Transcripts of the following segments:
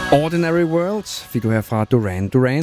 Ordinary World fik du her fra Duran Duran.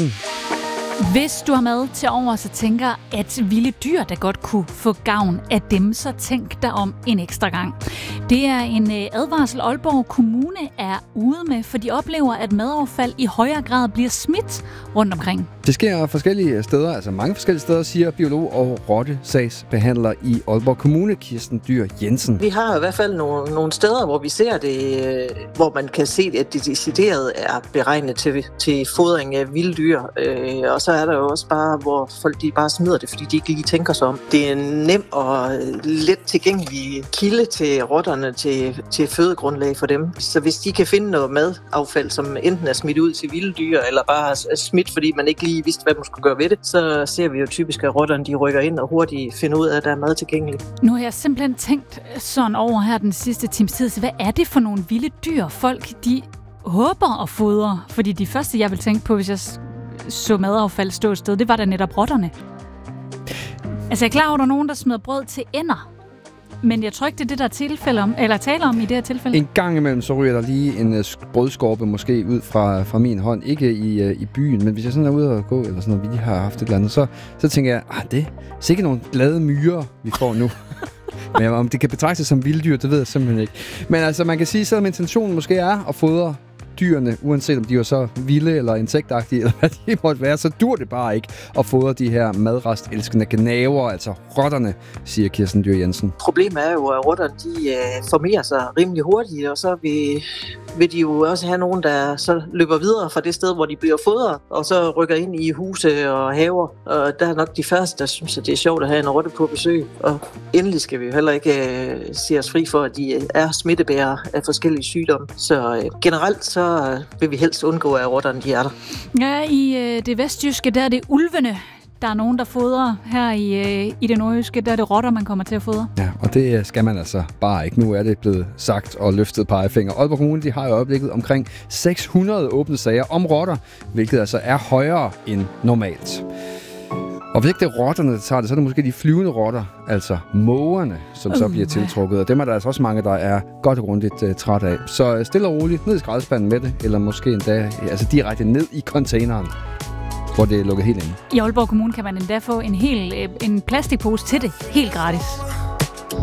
Hvis du har mad til over, så tænker, at vilde dyr, der godt kunne få gavn af dem, så tænk dig om en ekstra gang. Det er en advarsel, Aalborg Kommune er ude med, for de oplever, at madaffald i højere grad bliver smidt rundt omkring. Det sker forskellige steder, altså mange forskellige steder, siger biolog og rottesagsbehandler i Aalborg Kommune, Kirsten Dyhr Jensen. Vi har i hvert fald nogle steder, hvor vi ser det, hvor man kan se, at det decideret er beregnet til fodring af vilde dyr. Og så er der jo også bare, hvor folk de bare smider det, fordi de ikke lige tænker sig om. Det er en nem og let tilgængelig kilde til rotterne til fødegrundlag for dem. Så hvis de kan finde noget madaffald, som enten er smidt ud til vilde dyr, eller bare er smidt, fordi man ikke lige vidste, hvad man skulle gøre ved det, så ser vi jo typisk, at rotterne de rykker ind og hurtigt finder ud af, at der er mad tilgængeligt. Nu har jeg simpelthen tænkt sådan over her den sidste times tid, så hvad er det for nogle vilde dyr, folk de håber at fodre? Fordi de første, jeg vil tænke på, hvis jeg så madaffald stå et sted, det var da netop rotterne. Altså jeg er klar over, at der er nogen, der smider brød til ænder. Men jeg tror ikke, det er det, der er tilfælde om, eller taler om i det her tilfælde. En gang imellem, så ryger der lige en brødskorpe måske ud fra min hånd. Ikke i byen, men hvis jeg sådan er ude og gå, eller sådan noget, vi har haft et eller andet, så tænker jeg, det er sikkert nogle glade myrer, vi får nu. Men om det kan betragtes som vilddyr, det ved jeg simpelthen ikke. Men altså, man kan sige, selvom intentionen måske er at fodre dyrene, uanset om de er så vilde eller insektagtige, eller hvad de måtte være, så dur det bare ikke at fodre de her madrestelskende gnaver, altså rotterne, siger Kirsten Dyhr Jensen. Problemet er jo, at rotterne de formerer sig rimelig hurtigt, og så vil de jo også have nogen, der så løber videre fra det sted, hvor de bliver fodret, og så rykker ind i huse og haver. Og der er nok de første, der synes, at det er sjovt at have en rotte på besøg. Og endelig skal vi jo heller ikke se os fri for, at de er smittebærere af forskellige sygdomme. Så generelt så vil vi helst undgå, at rotterne de er der. Ja, i det vestjyske, der er det ulvene. Der er nogen, der fodrer. Her i det nordjyske, der er det rotter, man kommer til at fodre. Ja, og det skal man altså bare ikke. Nu er det blevet sagt og løftet pegefinger. Aalborg Kommune, de har i øjeblikket omkring 600 åbne sager om rotter, hvilket altså er højere end normalt. Og hvis ikke det er rotterne, der tager det, så er det måske de flyvende rotter, altså mågerne, som så bliver tiltrukket. Og dem er der altså også mange, der er godt og grundigt træt af. Så stille og roligt ned i skraldespanden med det, eller måske endda direkte ned i containeren, hvor det er lukket helt inde. I Aalborg Kommune kan man endda få en plastikpose til det, helt gratis.